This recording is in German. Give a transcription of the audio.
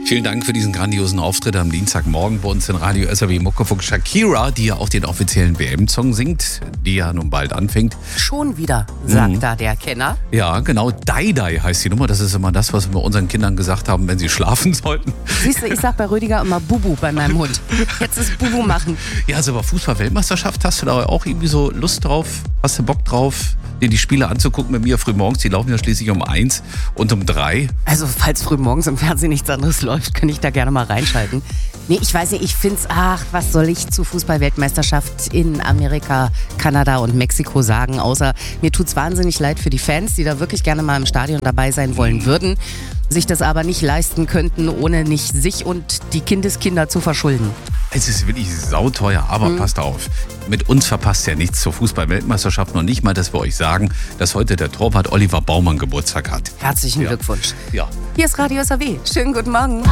Vielen Dank für diesen grandiosen Auftritt am Dienstagmorgen bei uns in Radio SAW Muckefuck. Shakira, die ja auch den offiziellen WM-Song singt, die ja nun bald anfängt. Schon wieder, sagt da der Kenner. Ja, genau. Dai Dai heißt die Nummer. Das ist immer das, was wir unseren Kindern gesagt haben, wenn sie schlafen sollten. Siehst du, ich sag bei Rüdiger immer Bubu bei meinem Hund. Jetzt ist Bubu machen. Ja, also bei Fußball-Weltmeisterschaft hast du da auch irgendwie so Lust drauf? Hast du Bock drauf, dir die Spiele anzugucken mit mir früh morgens? Die laufen ja schließlich um 1 und um 3. Also falls früh morgens im Fernsehen nichts anderes läuft, kann ich da gerne mal reinschalten. Nee, ich weiß nicht, ich find's, was soll ich zu Fußball-Weltmeisterschaft in Amerika, Kanada und Mexiko sagen, außer mir tut's wahnsinnig leid für die Fans, die da wirklich gerne mal im Stadion dabei sein wollen würden, sich das aber nicht leisten könnten, ohne nicht sich und die Kindeskinder zu verschulden. Es ist wirklich sauteuer, aber passt auf. Mit uns verpasst ja nichts zur Fußball-Weltmeisterschaft. Noch nicht mal, dass wir euch sagen, dass heute der Torwart Oliver Baumann Geburtstag hat. Herzlichen Glückwunsch. Ja. Hier ist Radio SAW. Schönen guten Morgen.